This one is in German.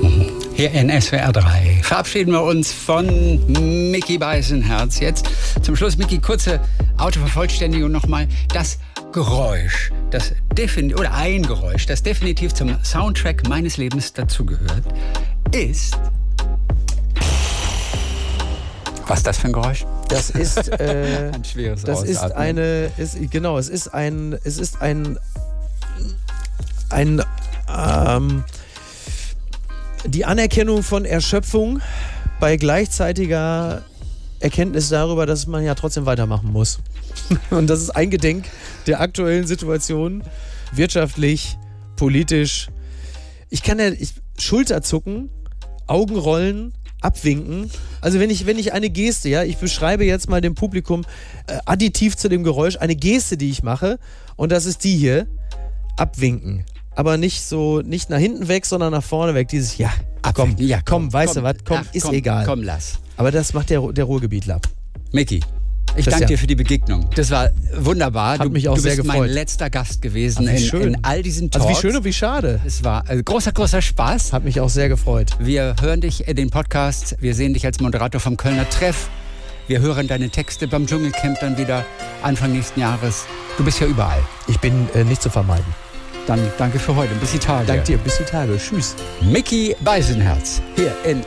Hier in SWR 3 verabschieden wir uns von Micky Beisenherz. Jetzt zum Schluss, Micky, kurze Autovervollständigung nochmal. Das Geräusch, ein Geräusch, das definitiv zum Soundtrack meines Lebens dazugehört, ist... Was ist das für ein Geräusch? Das ist ein schweres das Ausatmen. Die Anerkennung von Erschöpfung bei gleichzeitiger Erkenntnis darüber, dass man ja trotzdem weitermachen muss. Und das ist eingedenk der aktuellen Situation, wirtschaftlich, politisch. Ich kann Schulterzucken, Augenrollen, abwinken. Also wenn ich eine Geste, ich beschreibe jetzt mal dem Publikum additiv zu dem Geräusch eine Geste, die ich mache, und das ist die hier, abwinken. Aber nicht nach hinten weg, sondern nach vorne weg. Dieses komm, weißt du was, ist egal. Komm, lass. Aber das macht der Ruhrgebietler. Micky, ich danke dir für die Begegnung. Das war wunderbar. Hat mich auch sehr gefreut. Du bist mein letzter Gast gewesen in all diesen Talks. Also wie schön und wie schade. Es war großer Spaß. Hat mich auch sehr gefreut. Wir hören dich in den Podcasts. Wir sehen dich als Moderator vom Kölner Treff. Wir hören deine Texte beim Dschungelcamp dann wieder Anfang nächsten Jahres. Du bist ja überall. Ich bin nicht zu vermeiden. Dann danke für heute. Bis die Tage. Danke dir. Bis die Tage. Tschüss. Micky Beisenherz hier in